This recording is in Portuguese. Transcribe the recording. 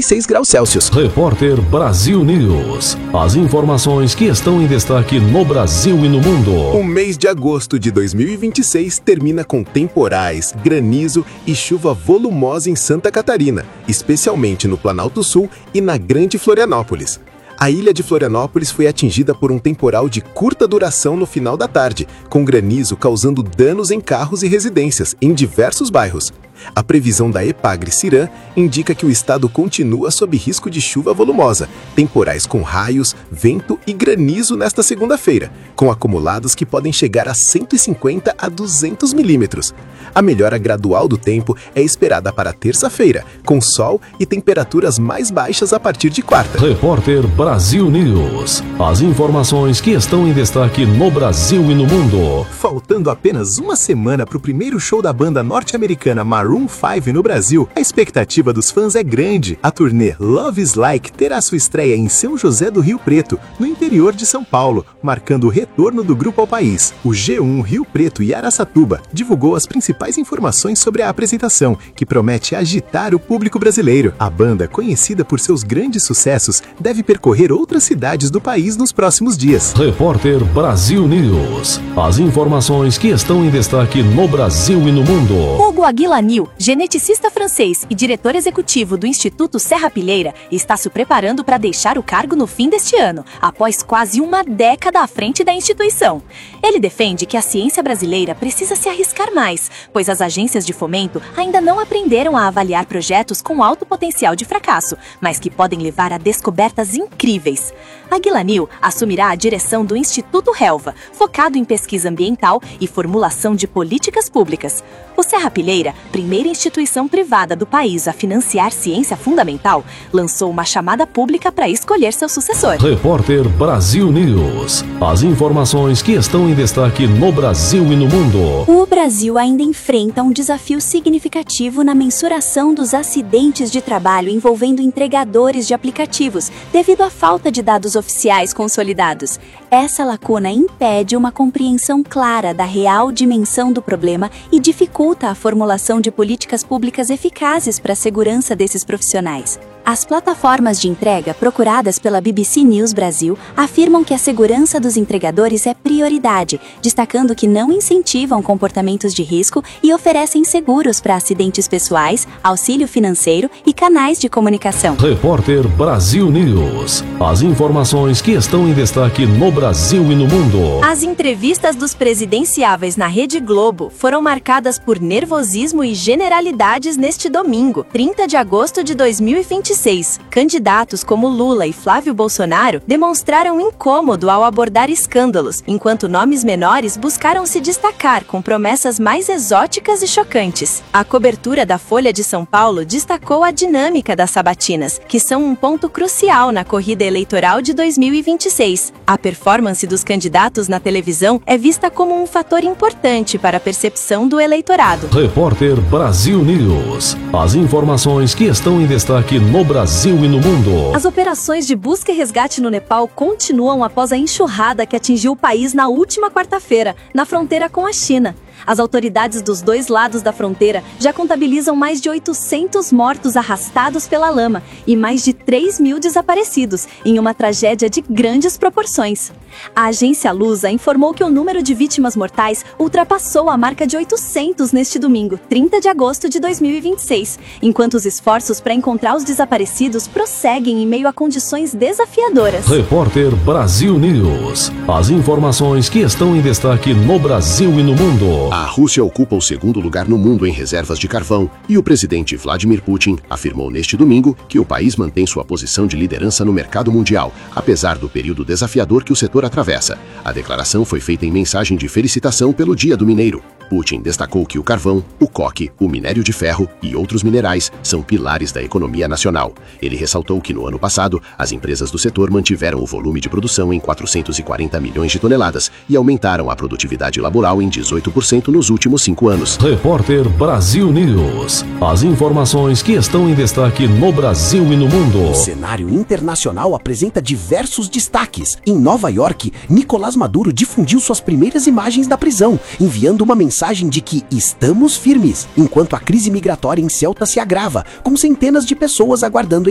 36 graus Celsius. Repórter Brasil News. As informações que estão em destaque no Brasil e no mundo. O mês de agosto de 2026 termina com temporais, granizo e chuva volumosa em Santa Catarina, especialmente no Planalto Sul e na Grande Florianópolis. A ilha de Florianópolis foi atingida por um temporal de curta duração no final da tarde, com granizo causando danos em carros e residências em diversos bairros. A previsão da EPAGRE-CIRAM indica que o estado continua sob risco de chuva volumosa, temporais com raios, vento e granizo nesta segunda-feira, com acumulados que podem chegar a 150 a 200 milímetros. A melhora gradual do tempo é esperada para terça-feira, com sol e temperaturas mais baixas a partir de quarta. Repórter Brasil News. As informações que estão em destaque no Brasil e no mundo. Faltando apenas uma semana para o primeiro show da banda norte-americana Maroon 5 no Brasil, a expectativa dos fãs é grande. A turnê Love is Like terá sua estreia em São José do Rio Preto, no interior de São Paulo, marcando o retorno do grupo ao país. O G1 Rio Preto e Araçatuba divulgou as principais informações sobre a apresentação, que promete agitar o público brasileiro. A banda, conhecida por seus grandes sucessos, deve percorrer outras cidades do país nos próximos dias. Repórter Brasil News. As informações que estão em destaque no Brasil e no mundo. Hugo Aguilanil, geneticista francês e diretor executivo do Instituto Serrapilheira, está se preparando para deixar o cargo no fim deste ano, após quase uma década à frente da instituição. Ele defende que a ciência brasileira precisa se arriscar mais, pois as agências de fomento ainda não aprenderam a avaliar projetos com alto potencial de fracasso, mas que podem levar a descobertas incríveis. Aguilanil assumirá a direção do Instituto Helva, focado em pesquisa ambiental e formulação de políticas públicas. O Serrapilheira, primeira instituição privada do país a financiar ciência fundamental, lançou uma chamada pública para escolher seu sucessor. Repórter Brasil News. As informações que estão em destaque no Brasil e no mundo. O Brasil ainda enfrenta um desafio significativo na mensuração dos acidentes de trabalho envolvendo entregadores de aplicativos, devido à falta de dados oficiais consolidados. Essa lacuna impede uma compreensão clara da real dimensão do problema e dificulta a formulação de políticas públicas eficazes para a segurança desses profissionais. As plataformas de entrega procuradas pela BBC News Brasil afirmam que a segurança dos entregadores é prioridade, destacando que não incentivam comportamentos de risco e oferecem seguros para acidentes pessoais, auxílio financeiro e canais de comunicação. Repórter Brasil News. As informações que estão em destaque no Brasil e no mundo. As entrevistas dos presidenciáveis na Rede Globo foram marcadas por nervosismo e generalidades neste domingo, 30 de agosto de 2026. Candidatos como Lula e Flávio Bolsonaro demonstraram incômodo ao abordar escândalos, enquanto nomes menores buscaram se destacar com promessas mais exóticas e chocantes. A cobertura da Folha de São Paulo destacou a dinâmica das sabatinas, que são um ponto crucial na corrida eleitoral de 2026. A performance dos candidatos na televisão é vista como um fator importante para a percepção do eleitorado. Repórter Brasil News. As informações que estão em destaque no Brasil e no mundo. As operações de busca e resgate no Nepal continuam após a enxurrada que atingiu o país na última quarta-feira, na fronteira com a China. As autoridades dos dois lados da fronteira já contabilizam mais de 800 mortos arrastados pela lama e mais de 3.000 desaparecidos, em uma tragédia de grandes proporções. A agência Lusa informou que o número de vítimas mortais ultrapassou a marca de 800 neste domingo, 30 de agosto de 2026, enquanto os esforços para encontrar os desaparecidos prosseguem em meio a condições desafiadoras. Repórter Brasil News. As informações que estão em destaque no Brasil e no mundo. A Rússia ocupa o segundo lugar no mundo em reservas de carvão e o presidente Vladimir Putin afirmou neste domingo que o país mantém sua posição de liderança no mercado mundial, apesar do período desafiador que o setor atravessa. A declaração foi feita em mensagem de felicitação pelo Dia do Mineiro. Putin destacou que o carvão, o coque, o minério de ferro e outros minerais são pilares da economia nacional. Ele ressaltou que no ano passado, as empresas do setor mantiveram o volume de produção em 440 milhões de toneladas e aumentaram a produtividade laboral em 18% nos últimos 5 anos. Repórter Brasil News. As informações que estão em destaque no Brasil e no mundo. O cenário internacional apresenta diversos destaques. Em Nova York, Nicolás Maduro difundiu suas primeiras imagens da prisão, enviando uma mensagem de que estamos firmes, enquanto a crise migratória em Ceuta se agrava, com centenas de pessoas aguardando